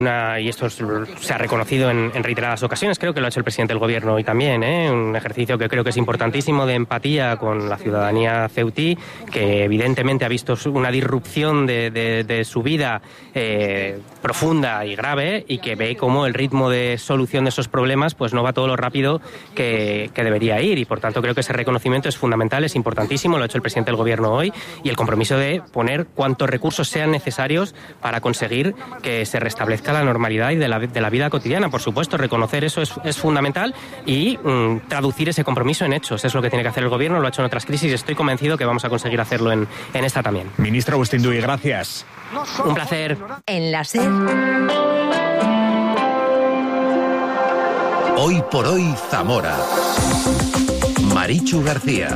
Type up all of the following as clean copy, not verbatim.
Y esto se ha reconocido en reiteradas ocasiones, creo que lo ha hecho el presidente del gobierno hoy también, un ejercicio que creo que es importantísimo de empatía con la ciudadanía ceutí, que evidentemente ha visto una disrupción de su vida profunda y grave, y que ve cómo el ritmo de solución de esos problemas pues no va todo lo rápido que debería ir, y por tanto creo que ese reconocimiento es fundamental, es importantísimo, lo ha hecho el presidente del gobierno hoy, y el compromiso de poner cuantos recursos sean necesarios para conseguir que se restablezca la normalidad y de la vida cotidiana. Por supuesto, reconocer eso es fundamental, y traducir ese compromiso en hechos. Es lo que tiene que hacer el gobierno, lo ha hecho en otras crisis y estoy convencido que vamos a conseguir hacerlo en esta también. Ministro Agustín Duy, gracias. Un placer. En la SER. Hoy por hoy Zamora. Marichu García.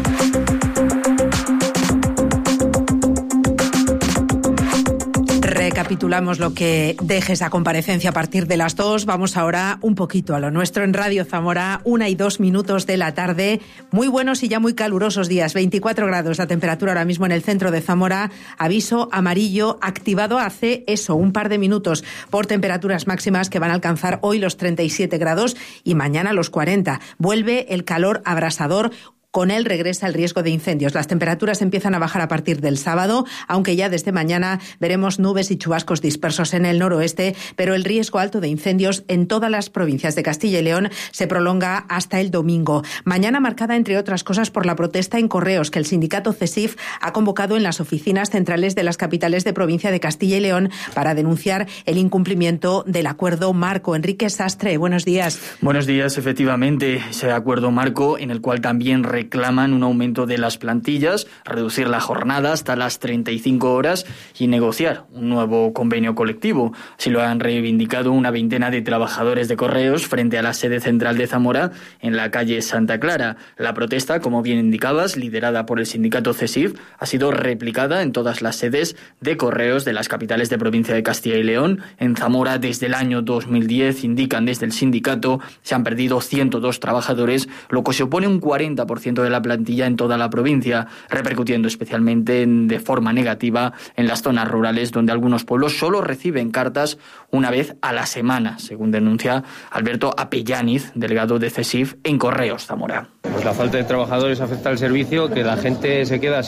Recapitulamos lo que deje esa comparecencia a partir de las 2. Vamos ahora un poquito a lo nuestro en Radio Zamora, 1:02 de la tarde. Muy buenos y ya muy calurosos días, 24 grados la temperatura ahora mismo en el centro de Zamora. Aviso amarillo activado hace un par de minutos por temperaturas máximas que van a alcanzar hoy los 37 grados y mañana los 40. Vuelve el calor abrasador. Con él regresa el riesgo de incendios. Las temperaturas empiezan a bajar a partir del sábado, aunque ya desde mañana veremos nubes y chubascos dispersos en el noroeste, pero el riesgo alto de incendios en todas las provincias de Castilla y León se prolonga hasta el domingo. Mañana marcada, entre otras cosas, por la protesta en Correos que el sindicato CESIF ha convocado en las oficinas centrales de las capitales de provincia de Castilla y León para denunciar el incumplimiento del acuerdo marco. Enrique Sastre, buenos días. Buenos días, efectivamente, ese acuerdo marco en el cual también reclaman un aumento de las plantillas, reducir la jornada hasta las 35 horas y negociar un nuevo convenio colectivo. Así lo han reivindicado una veintena de trabajadores de Correos frente a la sede central de Zamora en la calle Santa Clara. La protesta, como bien indicabas, liderada por el sindicato CESIF, ha sido replicada en todas las sedes de Correos de las capitales de provincia de Castilla y León. En Zamora, desde el año 2010, indican desde el sindicato, se han perdido 102 trabajadores, lo que supone un 40% de la plantilla en toda la provincia, repercutiendo especialmente de forma negativa en las zonas rurales, donde algunos pueblos solo reciben cartas una vez a la semana, según denuncia Alberto Apellaniz, delegado de CESIF en Correos Zamora. Pues la falta de trabajadores afecta al servicio, que la gente se queda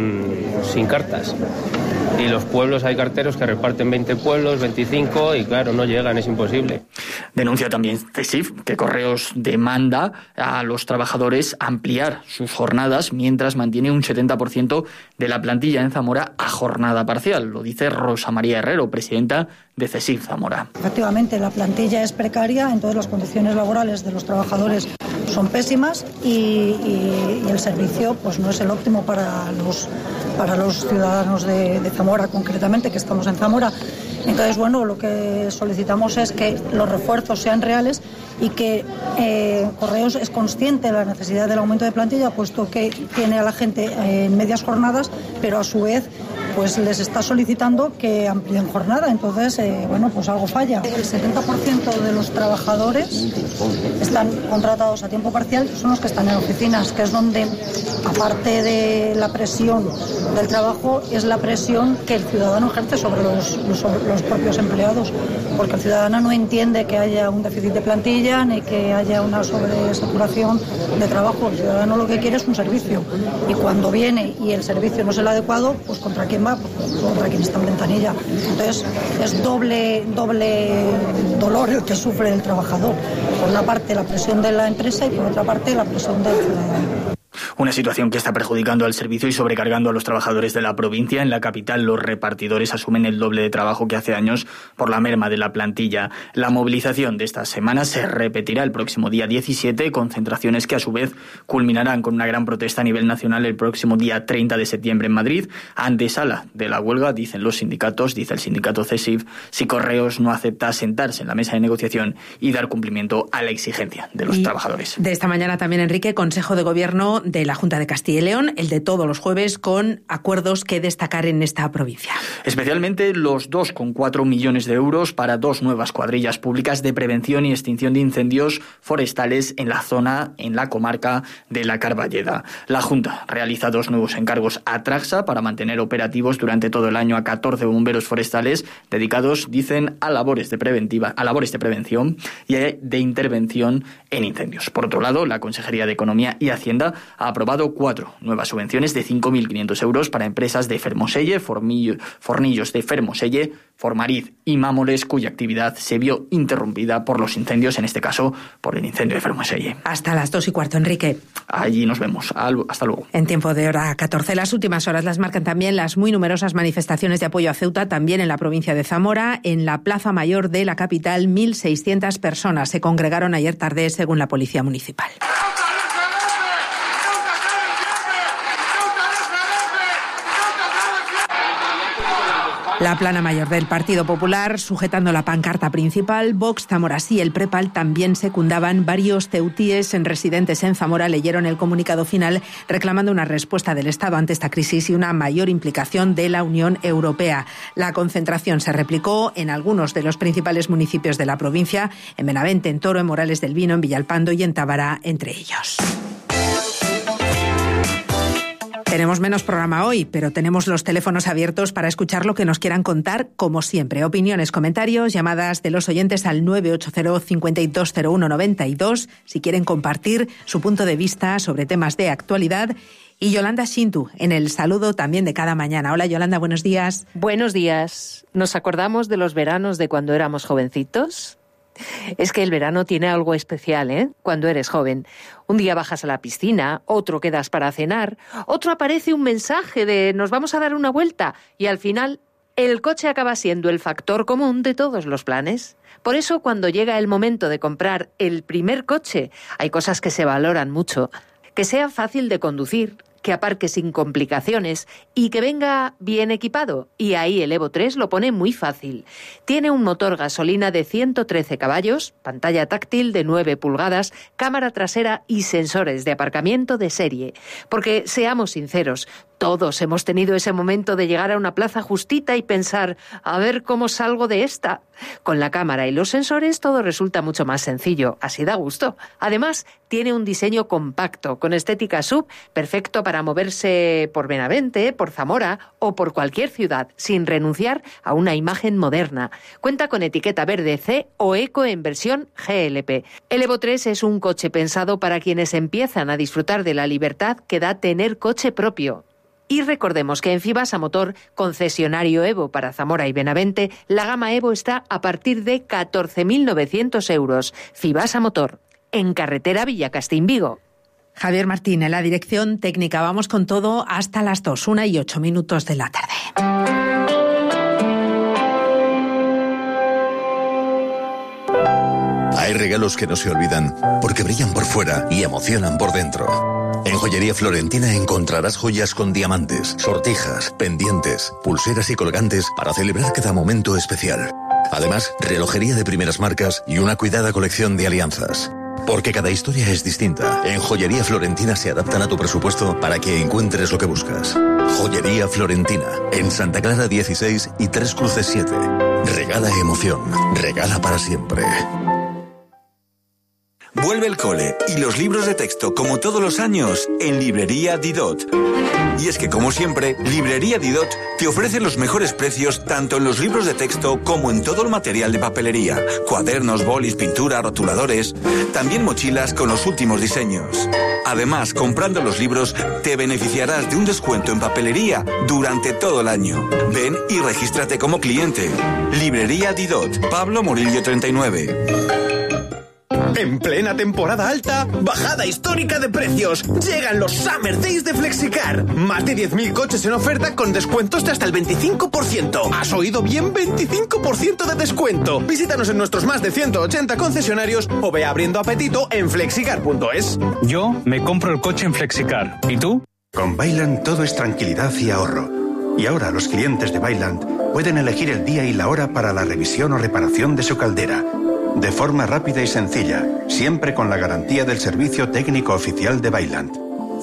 sin cartas. Y los pueblos, hay carteros que reparten 20 pueblos, 25, y claro, no llegan, es imposible. Denuncia también CESIF que Correos demanda a los trabajadores ampliar sus jornadas mientras mantiene un 70% de la plantilla en Zamora a jornada parcial. Lo dice Rosa María Herrero, presidenta de CESIF Zamora. Efectivamente, la plantilla es precaria, entonces las condiciones laborales de los trabajadores son pésimas y el servicio pues no es el óptimo para los ciudadanos de Zamora, concretamente, que estamos en Zamora. Entonces, bueno, lo que solicitamos es que los refuerzos sean reales y que Correos es consciente de la necesidad del aumento de plantilla, puesto que tiene a la gente en medias jornadas, pero a su vez pues les está solicitando que amplíen jornada. Entonces, bueno, pues algo falla. El 70% de los trabajadores están contratados a tiempo parcial, son los que están en oficinas, que es donde, aparte de la presión del trabajo, es la presión que el ciudadano ejerce sobre los propios empleados, porque el ciudadano no entiende que haya un déficit de plantilla ni que haya una sobresaturación de trabajo. El ciudadano lo que quiere es un servicio, y cuando viene y el servicio no es el adecuado, pues ¿contra quién va? Pues contra quien está en ventanilla. Entonces es doble dolor el que sufre el trabajador. Por una parte la presión de la empresa y por otra parte la presión del ciudadano. Una situación que está perjudicando al servicio y sobrecargando a los trabajadores de la provincia. En la capital, los repartidores asumen el doble de trabajo que hace años por la merma de la plantilla. La movilización de esta semana se repetirá el próximo día 17, concentraciones que a su vez culminarán con una gran protesta a nivel nacional el próximo día 30 de septiembre en Madrid. Antesala de la huelga, dicen los sindicatos, dice el sindicato CESIF, si Correos no acepta sentarse en la mesa de negociación y dar cumplimiento a la exigencia de los trabajadores. De esta mañana también, Enrique, Consejo de Gobierno de de la Junta de Castilla y León, el de todos los jueves, con acuerdos que destacar en esta provincia. Especialmente los 2,4 millones de euros para 2 nuevas cuadrillas públicas de prevención y extinción de incendios forestales en la zona, en la comarca de la Carballeda. La Junta realiza 2 nuevos encargos a Traxa para mantener operativos durante todo el año a 14 bomberos forestales dedicados, dicen, a labores de prevención y de intervención en incendios. Por otro lado, la Consejería de Economía y Hacienda ha aprobado 4 nuevas subvenciones de 5.500 euros para empresas de Fermoselle, Fornillos de Fermoselle, Formariz y Mámoles, cuya actividad se vio interrumpida por los incendios, en este caso por el incendio de Fermoselle. Hasta las 2:15, Enrique. Allí nos vemos. Hasta luego. En tiempo de hora 14, las últimas horas las marcan también las muy numerosas manifestaciones de apoyo a Ceuta, también en la provincia de Zamora. En la Plaza Mayor de la capital, 1.600 personas se congregaron ayer tarde, según la Policía Municipal. La plana mayor del Partido Popular, sujetando la pancarta principal, Vox, Zamora sí, el Prepal también secundaban. Varios ceutíes residentes en Zamora leyeron el comunicado final reclamando una respuesta del Estado ante esta crisis y una mayor implicación de la Unión Europea. La concentración se replicó en algunos de los principales municipios de la provincia, en Benavente, en Toro, en Morales del Vino, en Villalpando y en Tábara, entre ellos. Tenemos menos programa hoy, pero tenemos los teléfonos abiertos para escuchar lo que nos quieran contar, como siempre. Opiniones, comentarios, llamadas de los oyentes al 980-5201-92, si quieren compartir su punto de vista sobre temas de actualidad. Y Yolanda Shintu, en el saludo también de cada mañana. Hola, Yolanda, buenos días. Buenos días. ¿Nos acordamos de los veranos de cuando éramos jovencitos? Es que el verano tiene algo especial, ¿eh? Cuando eres joven. Un día bajas a la piscina, otro quedas para cenar, otro aparece un mensaje de nos vamos a dar una vuelta y al final el coche acaba siendo el factor común de todos los planes. Por eso cuando llega el momento de comprar el primer coche, hay cosas que se valoran mucho. Que sea fácil de conducir, que aparque sin complicaciones y que venga bien equipado. Y ahí el Evo 3 lo pone muy fácil. Tiene un motor gasolina de 113 caballos, pantalla táctil de 9 pulgadas, cámara trasera y sensores de aparcamiento de serie. Porque, seamos sinceros, todos hemos tenido ese momento de llegar a una plaza justita y pensar, a ver cómo salgo de esta. Con la cámara y los sensores todo resulta mucho más sencillo, así da gusto. Además, tiene un diseño compacto, con estética sub, perfecto para moverse por Benavente, por Zamora o por cualquier ciudad, sin renunciar a una imagen moderna. Cuenta con etiqueta verde C o Eco en versión GLP. El Evo 3 es un coche pensado para quienes empiezan a disfrutar de la libertad que da tener coche propio. Y recordemos que en Fibasa Motor, concesionario Evo para Zamora y Benavente, la gama Evo está a partir de 14.900 euros. Fibasa Motor, en carretera Villacastín-Vigo. Javier Martín, en la dirección técnica. Vamos con todo hasta las 2, 1:08 de la tarde. Hay regalos que no se olvidan porque brillan por fuera y emocionan por dentro. En Joyería Florentina encontrarás joyas con diamantes, sortijas, pendientes, pulseras y colgantes para celebrar cada momento especial. Además, relojería de primeras marcas y una cuidada colección de alianzas. Porque cada historia es distinta. En Joyería Florentina se adaptan a tu presupuesto para que encuentres lo que buscas. Joyería Florentina, en Santa Clara 16 y Tres Cruces 7. Regala emoción, regala para siempre. Vuelve el cole y los libros de texto, como todos los años, en Librería Didot. Y es que, como siempre, Librería Didot te ofrece los mejores precios tanto en los libros de texto como en todo el material de papelería. Cuadernos, bolis, pintura, rotuladores, también mochilas con los últimos diseños. Además, comprando los libros, te beneficiarás de un descuento en papelería durante todo el año. Ven y regístrate como cliente. Librería Didot, Pablo Murillo 39. En plena temporada alta, bajada histórica de precios. Llegan los Summer Days de Flexicar. Más de 10.000 coches en oferta con descuentos de hasta el 25%. ¿Has oído bien? 25% de descuento. Visítanos en nuestros más de 180 concesionarios o ve abriendo apetito en flexicar.es. Yo me compro el coche en Flexicar. ¿Y tú? Con Vaillant todo es tranquilidad y ahorro. Y ahora los clientes de Vaillant pueden elegir el día y la hora para la revisión o reparación de su caldera. De forma rápida y sencilla, siempre con la garantía del servicio técnico oficial de Vaillant.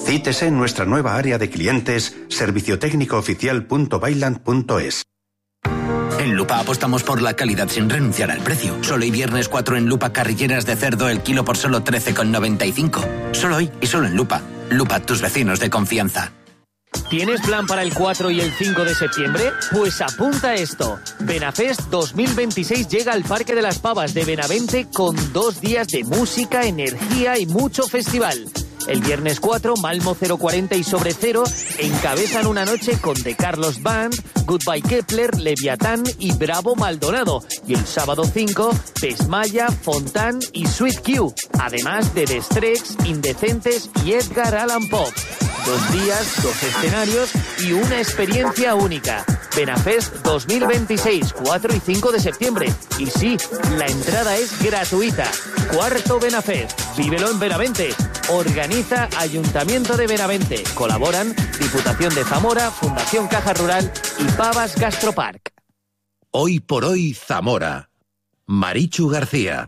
Cítese en nuestra nueva área de clientes serviciotécnicooficial.byland.es. En Lupa apostamos por la calidad sin renunciar al precio. Solo hoy viernes 4 en Lupa carrilleras de cerdo el kilo por solo 13,95. Solo hoy y solo en Lupa. Lupa, tus vecinos de confianza. ¿Tienes plan para el 4 y el 5 de septiembre? Pues apunta esto. Benafest 2026 llega al Parque de las Pavas de Benavente con 2 días de música, energía y mucho festival. El viernes 4, Malmo 040 y Sobre Cero encabezan una noche con The Carlos Band, Goodbye Kepler, Leviatán y Bravo Maldonado. Y el sábado 5, Pesmaya, Fontán y Sweet Q. Además de The Strex, Indecentes y Edgar Allan Poe. 2 días, 2 escenarios y una experiencia única. Benafest 2026, 4 y 5 de septiembre. Y sí, la entrada es gratuita. Cuarto Benafest. Vívelo en Benavente. Organiza Ayuntamiento de Benavente. Colaboran Diputación de Zamora, Fundación Caja Rural y Pavas Gastropark. Hoy por hoy Zamora. Marichu García.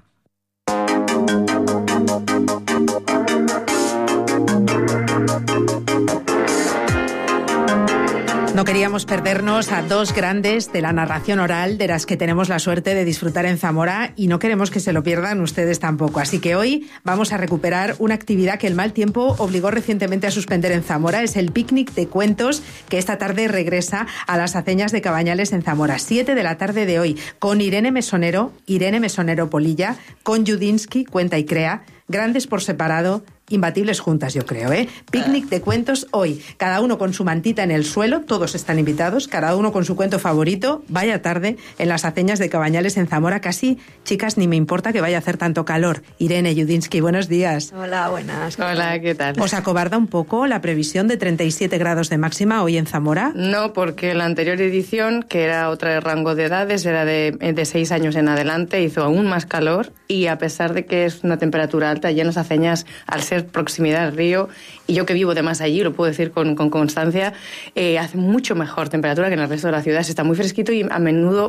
No queríamos perdernos a 2 grandes de la narración oral de las que tenemos la suerte de disfrutar en Zamora y no queremos que se lo pierdan ustedes tampoco. Así que hoy vamos a recuperar una actividad que el mal tiempo obligó recientemente a suspender en Zamora. Es el picnic de cuentos que esta tarde regresa a las Aceñas de Cabañales en Zamora. 7 de la tarde de hoy con Irene Mesonero Polilla, con Judinsky, Cuenta y Crea, grandes por separado, imbatibles juntas, yo creo, ¿eh? Picnic de cuentos hoy, cada uno con su mantita en el suelo, todos están invitados, cada uno con su cuento favorito. Vaya tarde en las Aceñas de Cabañales en Zamora, casi, chicas, ni me importa que vaya a hacer tanto calor. Irene, Judinsky, buenos días. Hola, buenas. Hola, ¿qué tal? ¿Os acobarda un poco la previsión de 37 grados de máxima hoy en Zamora? No, porque la anterior edición, que era otra rango de edades, era de 6 años en adelante, hizo aún más calor y a pesar de que es una temperatura alta, ya en las Aceñas, al ser proximidad al río, y yo que vivo de más allí, lo puedo decir con constancia, hace mucho mejor temperatura que en el resto de la ciudad. Se está muy fresquito y a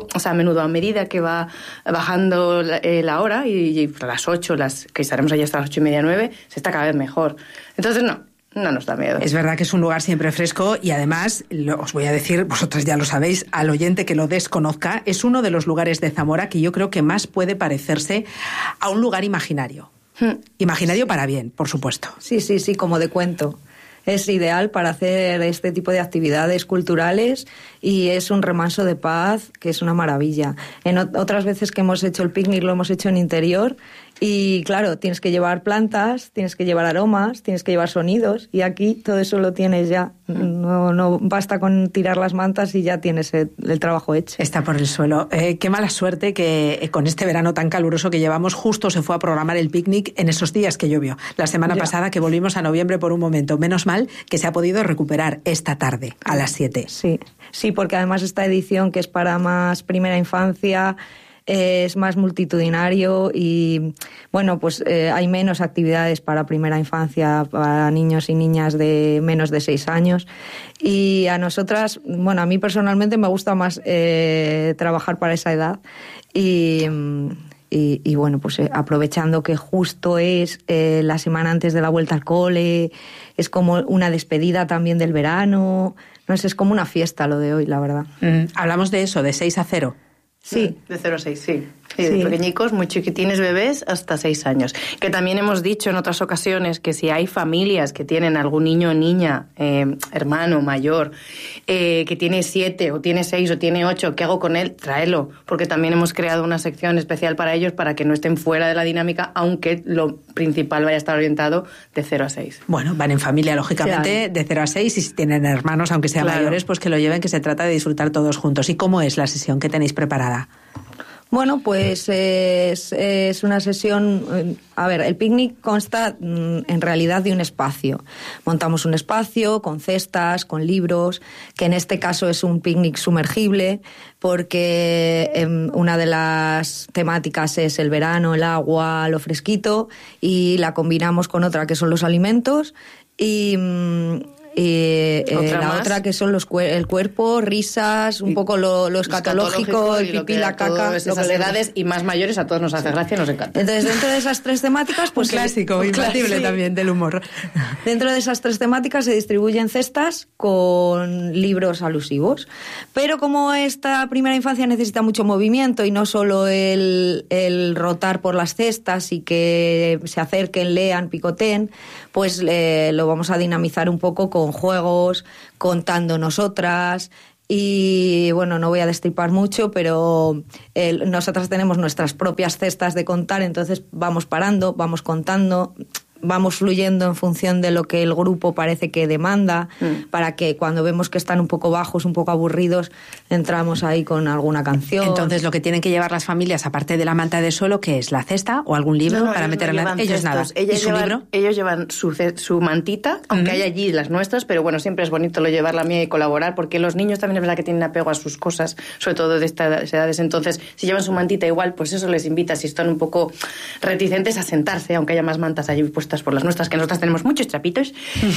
medida que va bajando la hora, y a las 8, que estaremos allí hasta las 8:30, 9, se está cada vez mejor. Entonces, no nos da miedo. Es verdad que es un lugar siempre fresco y además, os voy a decir, vosotras ya lo sabéis, al oyente que lo desconozca, es uno de los lugares de Zamora que yo creo que más puede parecerse a un lugar imaginario. Imaginario para bien, por supuesto. Sí, como de cuento. Es ideal para hacer este tipo de actividades culturales y es un remanso de paz que es una maravilla. En otras veces que hemos hecho el picnic lo hemos hecho en interior y claro, tienes que llevar plantas, tienes que llevar aromas, tienes que llevar sonidos y aquí todo eso lo tienes ya. No basta con tirar las mantas y ya tienes el trabajo hecho. Está por el suelo. Qué mala suerte que con este verano tan caluroso que llevamos justo se fue a programar el picnic en esos días que llovió. La semana pasada que volvimos a noviembre por un momento. Menos mal que se ha podido recuperar esta tarde a las 7. Sí, porque además esta edición que es para más primera infancia es más multitudinario y bueno, pues hay menos actividades para primera infancia, para niños y niñas de menos de 6 años y a nosotras, bueno, a mí personalmente me gusta más trabajar para esa edad y bueno, pues aprovechando que justo es la semana antes de la vuelta al cole, es como una despedida también del verano, no sé, es como una fiesta lo de hoy, la verdad. Hablamos de eso, de 6 a 0. Sí. De 0 a 6, sí. De pequeñicos, muy chiquitines, bebés, hasta 6 años. Que también hemos dicho en otras ocasiones que si hay familias que tienen algún niño o niña, hermano, mayor, que tiene 7 o tiene 6 o tiene 8, ¿qué hago con él? Tráelo. Porque también hemos creado una sección especial para ellos para que no estén fuera de la dinámica, aunque lo principal vaya a estar orientado de 0 a 6. Bueno, van en familia, lógicamente, de 0 a 6 y si tienen hermanos, aunque sean mayores, pues que lo lleven, que se trata de disfrutar todos juntos. ¿Y cómo es la sesión que tenéis preparada? Bueno, pues es una sesión... A ver, el picnic consta en realidad de un espacio. Montamos un espacio con cestas, con libros, que en este caso es un picnic sumergible, porque una de las temáticas es el verano, el agua, lo fresquito, y la combinamos con otra que son los alimentos, y Y otra que son el cuerpo, risas, un poco lo escatológico, el pipí, la caca. Todas esas edades y más mayores a todos nos hace gracia y nos encanta. Entonces, dentro de esas 3 temáticas, pues... Un clásico, imbatible también del humor. Dentro de esas 3 temáticas se distribuyen cestas con libros alusivos. Pero como esta primera infancia necesita mucho movimiento y no solo el rotar por las cestas y que se acerquen, lean, picoteen, pues lo vamos a dinamizar un poco con juegos, contando nosotras. Y bueno, no voy a destripar mucho, pero nosotras tenemos nuestras propias cestas de contar, entonces vamos parando, vamos contando, vamos fluyendo en función de lo que el grupo parece que demanda, para que cuando vemos que están un poco bajos, un poco aburridos, entramos ahí con alguna canción. Entonces, lo que tienen que llevar las familias, aparte de la manta de suelo, ¿qué es? ¿La cesta o algún libro para meter en la... Ellos nada. ¿Y su libro? Ellos llevan su mantita, aunque hay allí las nuestras, pero bueno, siempre es bonito lo llevar la mía y colaborar, porque los niños también es verdad que tienen apego a sus cosas, sobre todo de estas edades. Entonces, si llevan su mantita igual, pues eso les invita, si están un poco reticentes, a sentarse, aunque haya más mantas allí puestas por las nuestras, que nosotras tenemos muchos trapitos.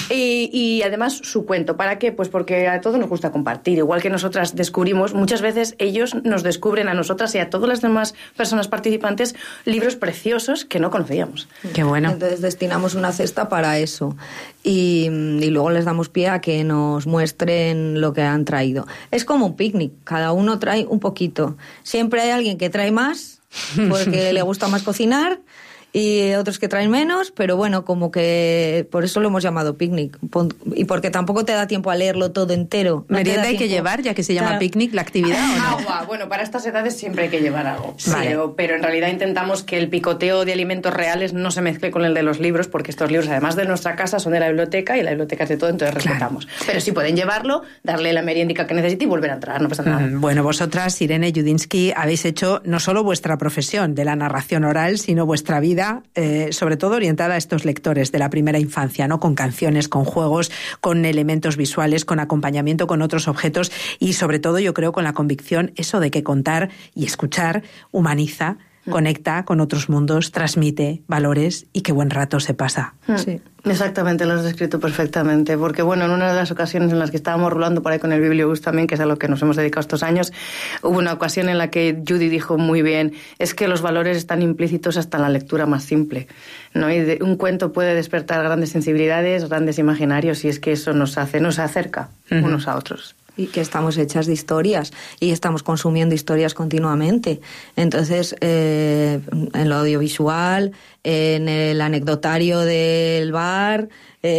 Y además su cuento. ¿Para qué? Pues porque a todos nos gusta compartir. Igual que nosotras descubrimos, muchas veces ellos nos descubren a nosotras y a todas las demás personas participantes libros preciosos que no conocíamos. Qué bueno. Entonces destinamos una cesta para eso. Y luego les damos pie a que nos muestren lo que han traído. Es como un picnic. Cada uno trae un poquito. Siempre hay alguien que trae más porque le gusta más cocinar, y otros que traen menos, pero bueno, como que por eso lo hemos llamado picnic, y porque tampoco te da tiempo a leerlo todo entero. ¿Merienda hay que llevar, ya que se llama picnic, la actividad? ¿O no? Agua, bueno, para estas edades siempre hay que llevar algo, vale. pero en realidad intentamos que el picoteo de alimentos reales no se mezcle con el de los libros, porque estos libros, además de nuestra casa, son de la biblioteca, y la biblioteca es de todo, entonces respetamos. Pero sí pueden llevarlo, darle la meriendica que necesite y volver a entrar, no pasa nada. Bueno, vosotras, Irene Judinsky, habéis hecho no solo vuestra profesión de la narración oral, sino vuestra vida, sobre todo orientada a estos lectores de la primera infancia, ¿no? Con canciones, con juegos, con elementos visuales, con acompañamiento con otros objetos y sobre todo yo creo con la convicción eso de que contar y escuchar humaniza, conecta con otros mundos, transmite valores y qué buen rato se pasa. Sí, exactamente, lo has descrito perfectamente, porque bueno, en una de las ocasiones en las que estábamos rulando por ahí con el Bibliobús también, que es a lo que nos hemos dedicado estos años, hubo una ocasión en la que Judy dijo muy bien, es que los valores están implícitos hasta en la lectura más simple, ¿no? Y un cuento puede despertar grandes sensibilidades, grandes imaginarios, y es que eso nos acerca unos a otros. Y que estamos hechas de historias y estamos consumiendo historias continuamente. Entonces, en lo audiovisual, en el anecdotario del bar,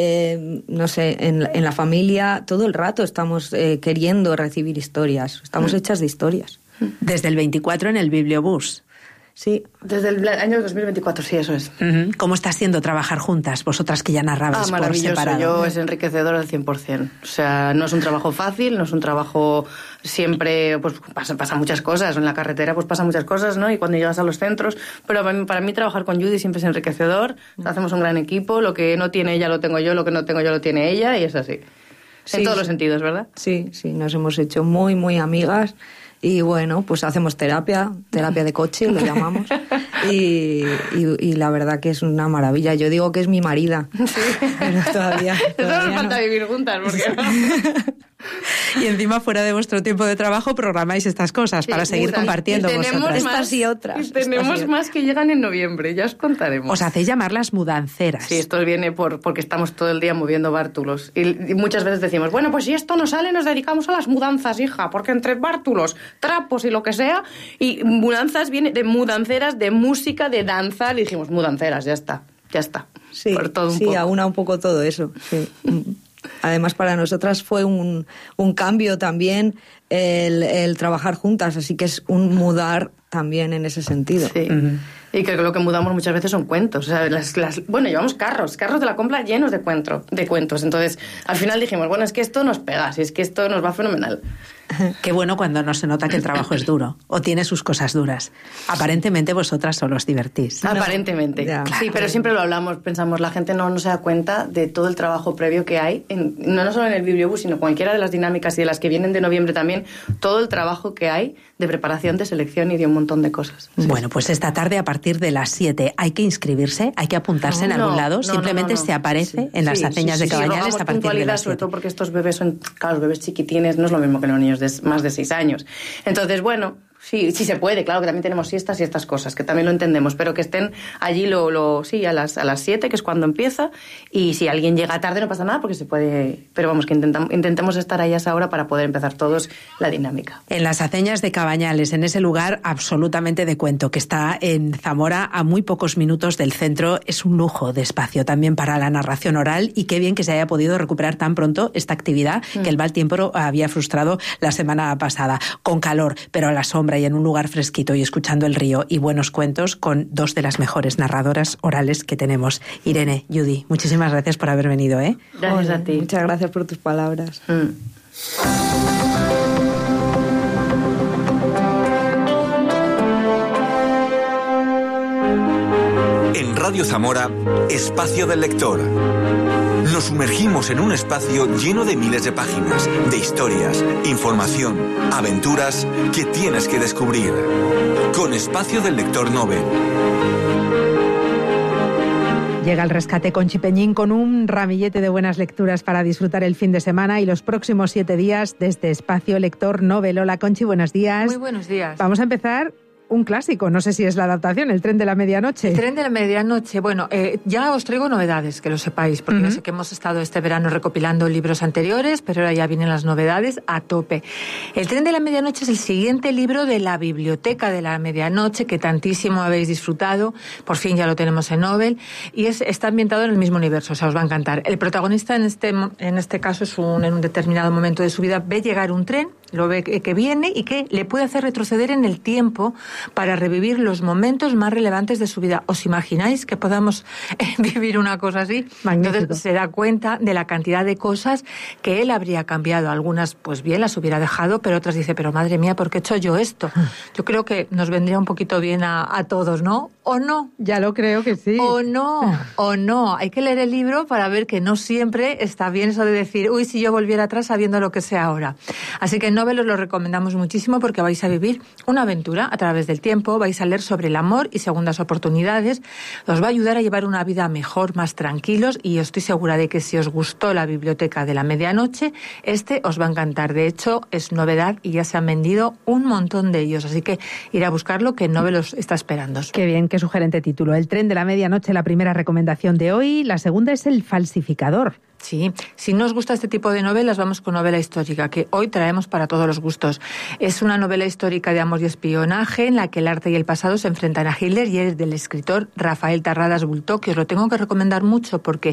no sé, en la familia, todo el rato estamos queriendo recibir historias. Estamos hechas de historias. Desde el 24 en el Bibliobús. Sí. Desde el año 2024, sí, eso es. ¿Cómo está siendo trabajar juntas, vosotras que ya narrabais por separado? Es enriquecedor al 100%. O sea, no es un trabajo fácil, no es un trabajo siempre, pues pasa muchas cosas. En la carretera pues pasan muchas cosas, ¿no? Y cuando llegas a los centros, pero para mí trabajar con Judy siempre es enriquecedor. Hacemos un gran equipo, lo que no tiene ella lo tengo yo, lo que no tengo yo lo tiene ella, y es así. En todos los sentidos, ¿verdad? Sí, nos hemos hecho muy, muy amigas. Y bueno, pues hacemos terapia de coche, lo llamamos. Y la verdad que es una maravilla. Yo digo que es mi marida. Sí. Pero todavía nos falta vivir juntas, porque Y encima, fuera de vuestro tiempo de trabajo, programáis estas cosas para seguir compartiendo vosotras. Estas y otras. Y tenemos más que llegan en noviembre, ya os contaremos. Os hacéis llamar las mudanceras. Sí, esto viene porque estamos todo el día moviendo bártulos. Y muchas veces decimos, bueno, pues si esto no sale, nos dedicamos a las mudanzas, hija, porque entre bártulos, trapos y lo que sea, y mudanzas viene de mudanceras, de música, de danza, y dijimos, mudanceras, ya está. Sí, por todo un poco. aúna un poco todo eso, sí. Además, para nosotras fue un cambio también el trabajar juntas, así que es un mudar también en ese sentido. Sí. Y que lo que mudamos muchas veces son cuentos. O sea, bueno, llevamos carros de la compra llenos de cuentos. Entonces, al final dijimos, bueno, es que esto nos pega, si es que esto nos va fenomenal. Qué bueno cuando no se nota que el trabajo es duro o tiene sus cosas duras. Aparentemente vosotras solo os divertís. Aparentemente, Ya. sí, Claro. pero siempre lo hablamos, pensamos, la gente no se da cuenta de todo el trabajo previo que hay, no solo en el Bibliobús, sino cualquiera de las dinámicas y de las que vienen de noviembre también, todo el trabajo que hay de preparación, de selección y de un montón de cosas. Bueno, pues esta tarde a partir de las 7 hay que inscribirse, hay que apuntarse en algún lado, simplemente se aparece en las aceñas de Cabañales rogamos a partir de puntualidad, las 7. sobre todo porque estos bebés son, claro, los bebés chiquitines, no es lo mismo que los niños de más de 6 años. Entonces, bueno, sí se puede, claro que también tenemos siestas y estas cosas, que también lo entendemos, pero que estén allí a las 7, que es cuando empieza, y si alguien llega tarde no pasa nada porque se puede, pero vamos, que intentemos estar ahí a esa hora para poder empezar todos la dinámica. En las aceñas de Cabañales, en ese lugar absolutamente de cuento, que está en Zamora a muy pocos minutos del centro, es un lujo de espacio también para la narración oral, y qué bien que se haya podido recuperar tan pronto esta actividad que el mal tiempo había frustrado la semana pasada, con calor, pero a la sombra y en un lugar fresquito y escuchando el río y buenos cuentos con dos de las mejores narradoras orales que tenemos. Irene, Judy, muchísimas gracias por haber venido. Gracias a ti. Muchas gracias por tus palabras. En Radio Zamora, Espacio del Lector. Nos sumergimos en un espacio lleno de miles de páginas, de historias, información, aventuras que tienes que descubrir. Con Espacio del Lector Nobel. Llega el rescate Conchi Peñín con un ramillete de buenas lecturas para disfrutar el fin de semana y los próximos 7 días desde Espacio Lector Nobel. Hola Conchi, buenos días. Muy buenos días. Vamos a empezar un clásico, no sé si es la adaptación, El tren de la medianoche. El tren de la medianoche, bueno, ya os traigo novedades, que lo sepáis, porque ya sé que hemos estado este verano recopilando libros anteriores, pero ahora ya vienen las novedades a tope. El tren de la medianoche es el siguiente libro de la Biblioteca de la Medianoche, que tantísimo habéis disfrutado, por fin ya lo tenemos en Nobel, y está ambientado en el mismo universo, o sea, os va a encantar. El protagonista en este caso en un determinado momento de su vida ve llegar un tren, lo ve que viene y que le puede hacer retroceder en el tiempo para revivir los momentos más relevantes de su vida. ¿Os imagináis que podamos vivir una cosa así? Magnífico. Entonces se da cuenta de la cantidad de cosas que él habría cambiado. Algunas, pues bien, las hubiera dejado, pero otras dice, pero madre mía, ¿por qué he hecho yo esto? Yo creo que nos vendría un poquito bien a todos, ¿no? ¿O no? Ya lo creo que sí. ¿O no? Hay que leer el libro para ver que no siempre está bien eso de decir, uy, si yo volviera atrás sabiendo lo que sé ahora. Así que en Nobel os lo recomendamos muchísimo porque vais a vivir una aventura a través del tiempo, vais a leer sobre el amor y segundas oportunidades, os va a ayudar a llevar una vida mejor, más tranquilos, y estoy segura de que si os gustó la Biblioteca de la Medianoche, os va a encantar. De hecho, es novedad y ya se han vendido un montón de ellos, así que ir a buscarlo, que Nobel os está esperando. Qué bien, qué sugerente título. El tren de la medianoche, la primera recomendación de hoy. La segunda es El falsificador. Sí, si no os gusta este tipo de novelas, vamos con novela histórica, que hoy traemos para todos los gustos. Es una novela histórica de amor y espionaje en la que el arte y el pasado se enfrentan a Hitler, y es del escritor Rafael Tarradas Bultó, que os lo tengo que recomendar mucho porque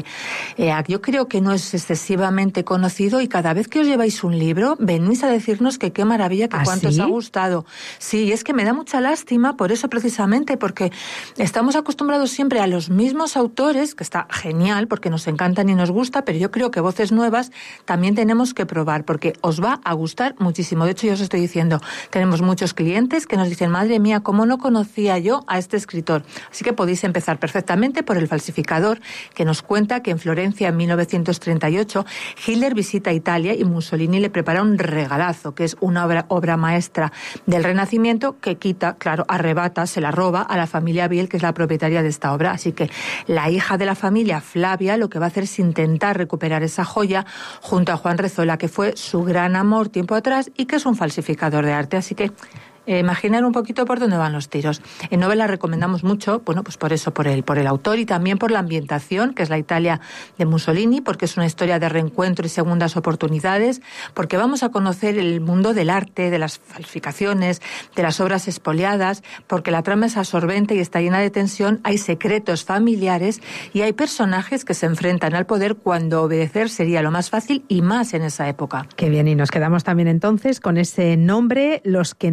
yo creo que no es excesivamente conocido, y cada vez que os lleváis un libro venís a decirnos que qué maravilla, que cuánto os ha gustado. Sí, es que me da mucha lástima por eso precisamente, porque estamos acostumbrados siempre a los mismos autores, que está genial porque nos encantan y nos gusta, pero yo creo que voces nuevas también tenemos que probar, porque os va a gustar muchísimo. De hecho, yo os estoy diciendo, tenemos muchos clientes que nos dicen, madre mía, ¿cómo no conocía yo a este escritor? Así que podéis empezar perfectamente por El falsificador, que nos cuenta que en Florencia, en 1938, Hitler visita Italia y Mussolini le prepara un regalazo, que es una obra maestra del Renacimiento, que arrebata, se la roba a la familia Biel, que es la propietaria de esta obra. Así que la hija de la familia, Flavia, lo que va a hacer es intentar recuperar esa joya junto a Juan Rezola, que fue su gran amor tiempo atrás y que es un falsificador de arte. Así que imaginar un poquito por dónde van los tiros. En Nobel la recomendamos mucho, bueno, pues por eso, por el autor, y también por la ambientación, que es la Italia de Mussolini, porque es una historia de reencuentro y segundas oportunidades, porque vamos a conocer el mundo del arte, de las falsificaciones, de las obras expoliadas, porque la trama es absorbente y está llena de tensión, hay secretos familiares y hay personajes que se enfrentan al poder cuando obedecer sería lo más fácil, y más en esa época. Qué bien, y nos quedamos también entonces con ese nombre, Los que no le conocen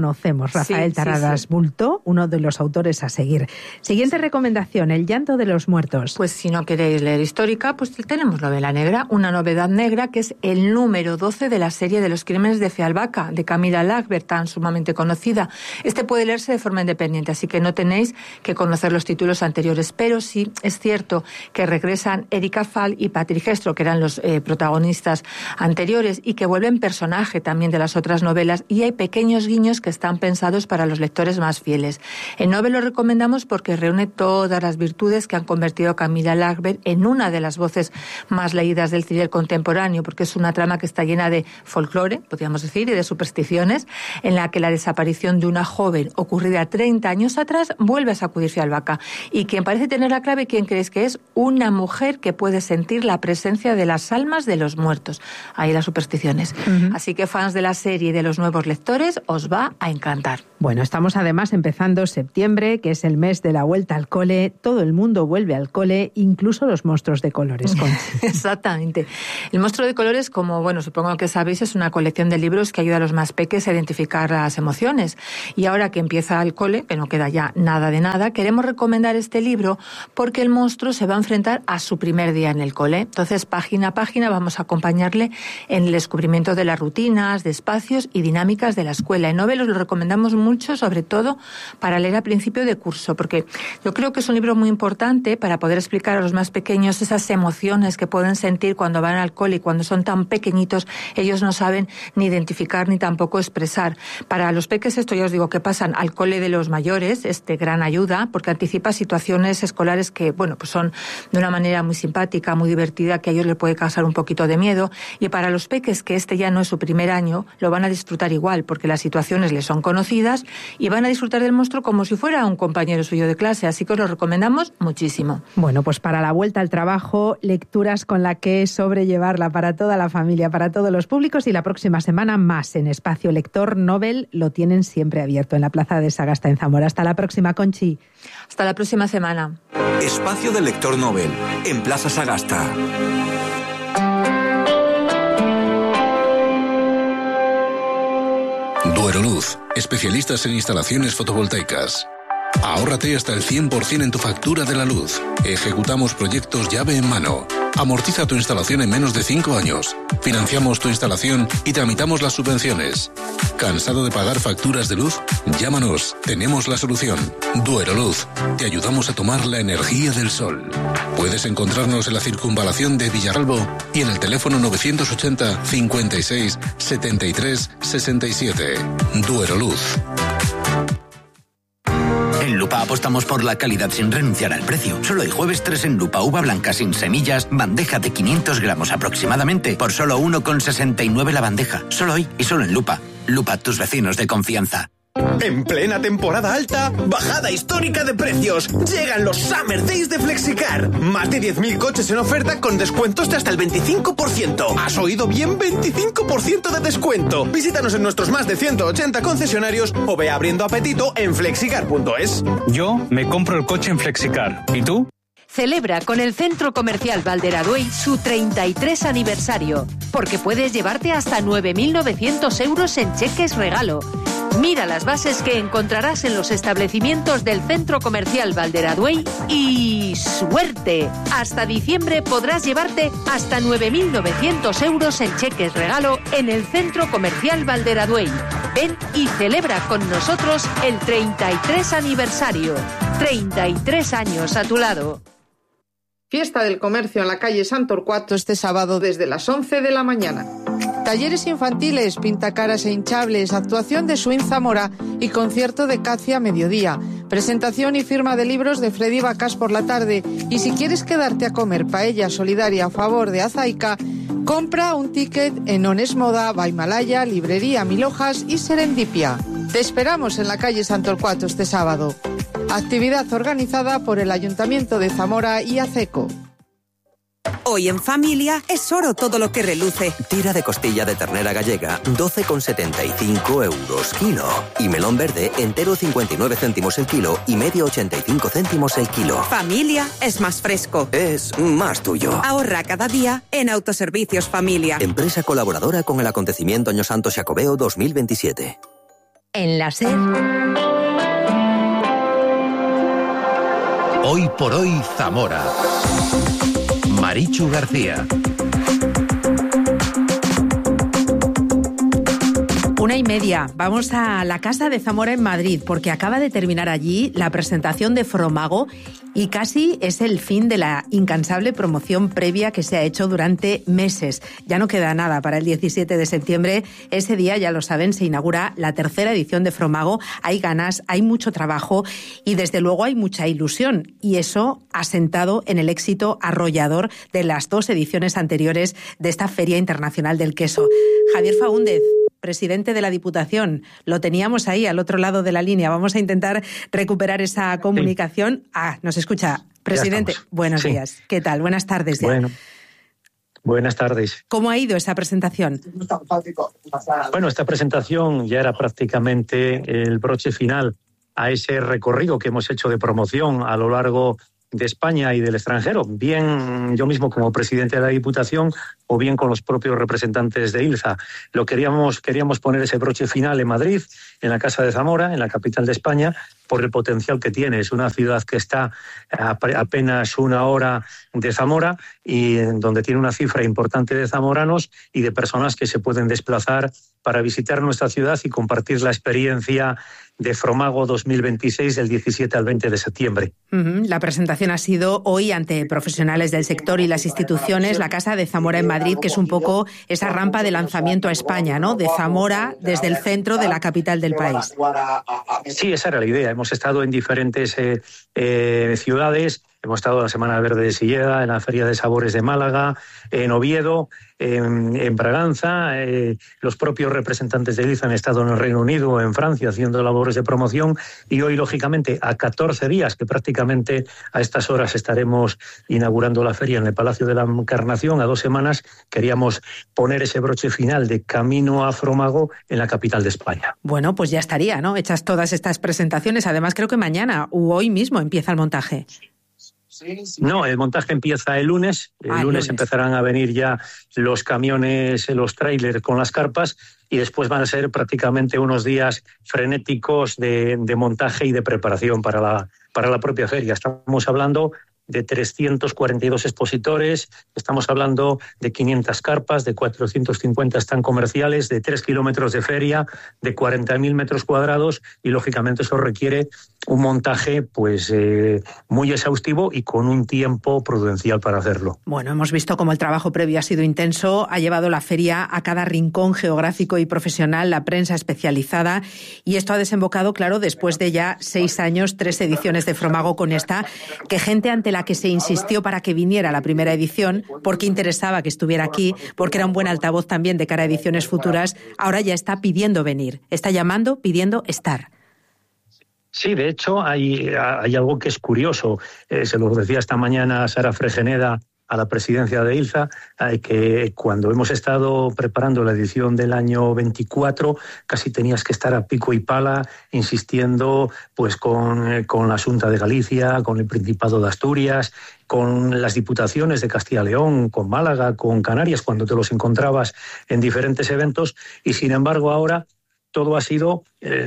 conocemos. Rafael Tarradas Bulto, uno de los autores a seguir. Siguiente recomendación, El llanto de los muertos. Pues si no queréis leer histórica, pues tenemos novela negra, una novedad negra que es el número 12 de la serie de los crímenes de Fealbaca, de Camila Lagerberg, tan sumamente conocida. Este puede leerse de forma independiente, así que no tenéis que conocer los títulos anteriores, pero sí es cierto que regresan Erika Fall y Patrick Gestro, que eran los protagonistas anteriores, y que vuelven personaje también de las otras novelas, y hay pequeños guiños que están pensados para los lectores más fieles. En Nobel lo recomendamos porque reúne todas las virtudes que han convertido a Camila Lagerberg en una de las voces más leídas del thriller contemporáneo, porque es una trama que está llena de folclore, podríamos decir, y de supersticiones, en la que la desaparición de una joven ocurrida 30 años atrás vuelve a sacudir Fealbaca. Y quien parece tener la clave, ¿quién creéis que es? Una mujer que puede sentir la presencia de las almas de los muertos. Ahí las supersticiones. Así que fans de la serie y de los nuevos lectores, os va a encantar. Bueno, estamos además empezando septiembre, que es el mes de la vuelta al cole. Todo el mundo vuelve al cole, incluso los monstruos de colores. Exactamente. El monstruo de colores, como bueno, supongo que sabéis, es una colección de libros que ayuda a los más peques a identificar las emociones. Y ahora que empieza el cole, que no queda ya nada de nada, queremos recomendar este libro porque el monstruo se va a enfrentar a su primer día en el cole. Entonces, página a página vamos a acompañarle en el descubrimiento de las rutinas, de espacios y dinámicas de la escuela. En Nobel os lo recomendamos mucho, sobre todo para leer a principio de curso, porque yo creo que es un libro muy importante para poder explicar a los más pequeños esas emociones que pueden sentir cuando van al cole y cuando son tan pequeñitos, ellos no saben ni identificar ni tampoco expresar. Para los peques esto ya os digo que pasan al cole de los mayores, es de gran ayuda, porque anticipa situaciones escolares que, bueno, pues son de una manera muy simpática, muy divertida, que a ellos les puede causar un poquito de miedo. Y para los peques, que este ya no es su primer año, lo van a disfrutar igual, porque las situaciones les son conocidas y van a disfrutar del monstruo como si fuera un compañero suyo de clase. Así que os lo recomendamos muchísimo. Bueno, pues para la vuelta al trabajo, lecturas con la que sobrellevarla para toda la familia, para todos los públicos, y la próxima semana más en Espacio Lector. Nobel lo tienen siempre abierto en la Plaza de Sagasta en Zamora. Hasta la próxima, Conchi. Hasta la próxima semana. Espacio del Lector Nobel en Plaza Sagasta. Dueroluz, especialistas en instalaciones fotovoltaicas. Ahórrate hasta el 100% en tu factura de la luz. Ejecutamos proyectos llave en mano. Amortiza tu instalación en menos de 5 años. Financiamos tu instalación y tramitamos las subvenciones. ¿Cansado de pagar facturas de luz? Llámanos, tenemos la solución. Dueroluz, te ayudamos a tomar la energía del sol. Puedes encontrarnos en la circunvalación de Villaralbo y en el teléfono 980 56 73 67. Dueroluz. En Lupa apostamos por la calidad sin renunciar al precio. Solo el jueves 3 en Lupa, uva blanca sin semillas, bandeja de 500 gramos aproximadamente, por solo 1,69 la bandeja. Solo hoy y solo en Lupa. Lupa, tus vecinos de confianza. En plena temporada alta, bajada histórica de precios. Llegan los Summer Days de Flexicar. Más de 10.000 coches en oferta con descuentos de hasta el 25%. ¿Has oído bien? 25% de descuento. Visítanos en nuestros más de 180 concesionarios o ve abriendo apetito en flexicar.es. Yo me compro el coche en Flexicar. ¿Y tú? Celebra con el Centro Comercial Valderaduey su 33 aniversario, porque puedes llevarte hasta 9.900 euros en cheques regalo. Mira las bases que encontrarás en los establecimientos del Centro Comercial Valderaduey y ¡suerte! Hasta diciembre podrás llevarte hasta 9.900 euros en cheques regalo en el Centro Comercial Valderaduey. Ven y celebra con nosotros el 33 aniversario. 33 años a tu lado. Fiesta del Comercio en la calle Sant Torquato este sábado desde las 11 de la mañana. Talleres infantiles, pintacaras e hinchables, actuación de Swing Zamora y concierto de Cacia a mediodía. Presentación y firma de libros de Freddy Bacas por la tarde. Y si quieres quedarte a comer paella solidaria a favor de Azaica, compra un ticket en Ones Moda, Baimalaya, Librería Mil Hojas y Serendipia. Te esperamos en la calle Sant Torquato este sábado. Actividad organizada por el Ayuntamiento de Zamora y ACECO. Hoy en familia es oro todo lo que reluce. Tira de costilla de ternera gallega, 12,75 euros kilo. Y melón verde, entero 59 céntimos el kilo y medio 85 céntimos el kilo. Familia es más fresco. Es más tuyo. Ahorra cada día en Autoservicios Familia. Empresa colaboradora con el acontecimiento Año Santo Xacobeo 2027. en la SER. Hoy por hoy Zamora. Marichu García. 1:30. Vamos a la Casa de Zamora en Madrid, porque acaba de terminar allí la presentación de Fromago y casi es el fin de la incansable promoción previa que se ha hecho durante meses. Ya no queda nada para el 17 de septiembre. Ese día, ya lo saben, se inaugura la tercera edición de Fromago. Hay ganas, hay mucho trabajo y desde luego hay mucha ilusión. Y eso ha sentado en el éxito arrollador de las 2 ediciones anteriores de esta Feria Internacional del Queso. Javier Faúndez, presidente de la Diputación, lo teníamos ahí al otro lado de la línea. Vamos a intentar recuperar esa comunicación. Nos escucha. Presidente, buenos días. ¿Qué tal? Buenas tardes ya. Bueno, buenas tardes. ¿Cómo ha ido esa presentación? Bueno, esta presentación ya era prácticamente el broche final a ese recorrido que hemos hecho de promoción a lo largo de España y del extranjero, bien yo mismo como presidente de la Diputación o bien con los propios representantes de ILZA. Queríamos poner ese broche final en Madrid, en la Casa de Zamora, en la capital de España, por el potencial que tiene. Es una ciudad que está a apenas 1 hora de Zamora y donde tiene una cifra importante de zamoranos y de personas que se pueden desplazar para visitar nuestra ciudad y compartir la experiencia de Fromago 2026 del 17 al 20 de septiembre. La presentación ha sido hoy ante profesionales del sector y las instituciones, la Casa de Zamora en Madrid, que es un poco esa rampa de lanzamiento a España, ¿no? De Zamora desde el centro de la capital del país. Sí, esa era la idea. Hemos estado en diferentes ciudades. Hemos estado en la Semana Verde de Silleda, en la Feria de Sabores de Málaga, en Oviedo, en Braganza. Los propios representantes de ILZA han estado en el Reino Unido, en Francia, haciendo labores de promoción. Y hoy, lógicamente, a 14 días, que prácticamente a estas horas estaremos inaugurando la feria en el Palacio de la Encarnación, a 2 semanas, queríamos poner ese broche final de camino a Fromago en la capital de España. Bueno, pues ya estaría, ¿no? Hechas todas estas presentaciones. Además, creo que mañana u hoy mismo empieza el montaje. No, el montaje empieza el lunes. El lunes empezarán a venir ya los camiones, los trailers con las carpas y después van a ser prácticamente unos días frenéticos de montaje y de preparación para la propia feria. Estamos hablando de 342 expositores, estamos hablando de 500 carpas, de 450 stand comerciales, de 3 kilómetros de feria, de 40.000 metros cuadrados y, lógicamente, eso requiere un montaje pues muy exhaustivo y con un tiempo prudencial para hacerlo. Bueno, hemos visto cómo el trabajo previo ha sido intenso, ha llevado la feria a cada rincón geográfico y profesional, la prensa especializada, y esto ha desembocado, claro, después de ya 6 años, 3 ediciones de Fromago con esta, que gente ante la que se insistió para que viniera la primera edición, porque interesaba que estuviera aquí, porque era un buen altavoz también de cara a ediciones futuras, ahora ya está pidiendo venir, está llamando, pidiendo estar. Sí, de hecho hay algo que es curioso. Se lo decía esta mañana Sara Fregeneda a la presidencia de ILZA, que cuando hemos estado preparando la edición del año 24, casi tenías que estar a pico y pala insistiendo pues con la Xunta de Galicia, con el Principado de Asturias, con las diputaciones de Castilla y León, con Málaga, con Canarias, cuando te los encontrabas en diferentes eventos, y sin embargo ahora todo ha sido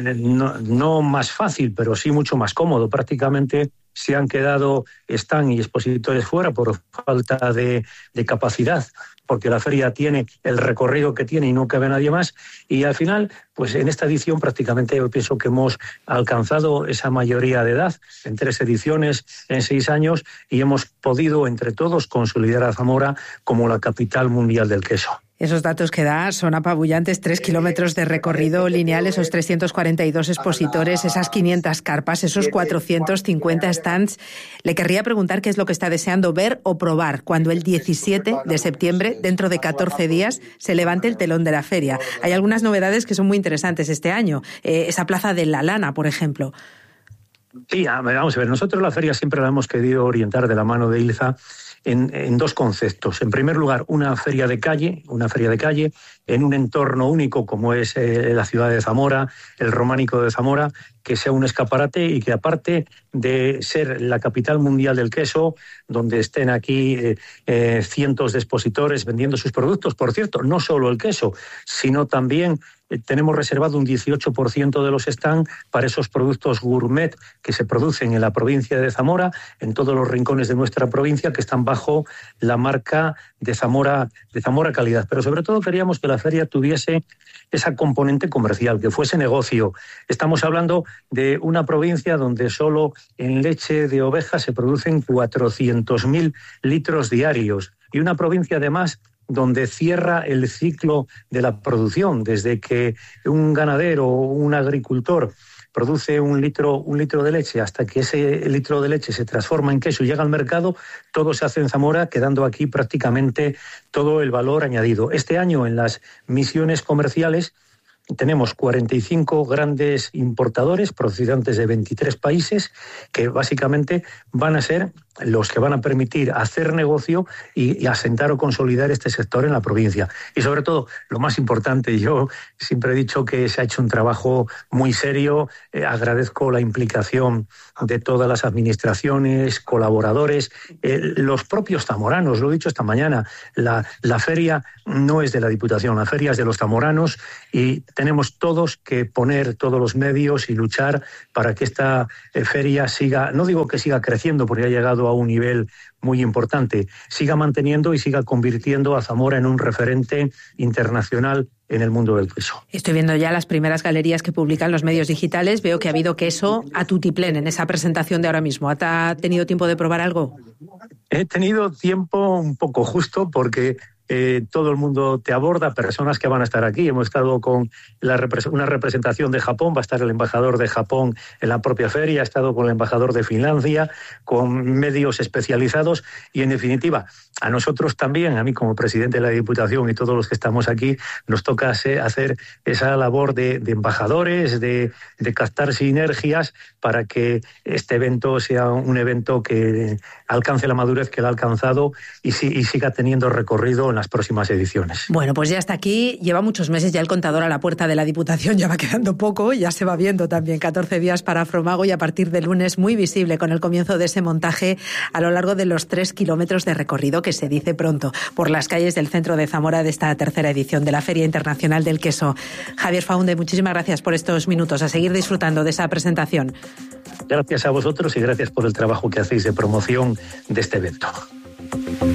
no más fácil, pero sí mucho más cómodo. Prácticamente se han quedado stand y expositores fuera por falta de capacidad, porque la feria tiene el recorrido que tiene y no cabe nadie más. Y al final, pues en esta edición prácticamente yo pienso que hemos alcanzado esa mayoría de edad en 3 ediciones, en 6 años, y hemos podido entre todos consolidar a Zamora como la capital mundial del queso. Esos datos que da son apabullantes, 3 kilómetros de recorrido lineal, esos 342 expositores, esas 500 carpas, esos 450 stands. Le querría preguntar qué es lo que está deseando ver o probar cuando el 17 de septiembre, dentro de 14 días, se levante el telón de la feria. Hay algunas novedades que son muy interesantes este año. Esa plaza de la lana, por ejemplo. Sí, vamos a ver, nosotros la feria siempre la hemos querido orientar de la mano de ILZA en 2 conceptos. En primer lugar, una feria de calle en un entorno único como es la ciudad de Zamora, el románico de Zamora, que sea un escaparate y que, aparte de ser la capital mundial del queso, donde estén aquí cientos de expositores vendiendo sus productos, por cierto, no solo el queso, sino también tenemos reservado un 18% de los stands para esos productos gourmet que se producen en la provincia de Zamora, en todos los rincones de nuestra provincia, que están bajo la marca de Zamora Calidad. Pero sobre todo queríamos que la feria tuviese esa componente comercial, que fuese negocio. Estamos hablando de una provincia donde solo en leche de oveja se producen 400.000 litros diarios, y una provincia además donde cierra el ciclo de la producción, desde que un ganadero o un agricultor produce un litro de leche hasta que ese litro de leche se transforma en queso y llega al mercado, todo se hace en Zamora, quedando aquí prácticamente todo el valor añadido. Este año en las misiones comerciales tenemos 45 grandes importadores procedentes de 23 países que básicamente van a ser los que van a permitir hacer negocio y asentar o consolidar este sector en la provincia. Y sobre todo, lo más importante, yo siempre he dicho que se ha hecho un trabajo muy serio, agradezco la implicación de todas las administraciones, colaboradores, los propios zamoranos, lo he dicho esta mañana, la feria no es de la Diputación, la feria es de los zamoranos y tenemos todos que poner todos los medios y luchar para que esta feria siga, no digo que siga creciendo porque ha llegado a un nivel muy importante, siga manteniendo y siga convirtiendo a Zamora en un referente internacional en el mundo del queso. Estoy viendo ya las primeras galerías que publican los medios digitales. Veo que ha habido queso a tutiplén en esa presentación de ahora mismo. ¿Ha tenido tiempo de probar algo? He tenido tiempo un poco justo porque todo el mundo te aborda, personas que van a estar aquí. Hemos estado con una representación de Japón, va a estar el embajador de Japón en la propia feria, ha estado con el embajador de Finlandia, con medios especializados y, en definitiva, a nosotros también, a mí como presidente de la Diputación y todos los que estamos aquí, nos toca hacer esa labor de embajadores, de captar sinergias para que este evento sea un evento que alcance la madurez que lo ha alcanzado y siga teniendo recorrido en las próximas ediciones. Bueno, pues ya está aquí, lleva muchos meses ya el contador a la puerta de la Diputación, ya va quedando poco, ya se va viendo también 14 días para Afromago y a partir de lunes muy visible con el comienzo de ese montaje a lo largo de los 3 kilómetros de recorrido que se dice pronto por las calles del centro de Zamora de esta tercera edición de la Feria Internacional del Queso. Javier Faunde, muchísimas gracias por estos minutos, a seguir disfrutando de esa presentación. Gracias a vosotros y gracias por el trabajo que hacéis de promoción de este evento.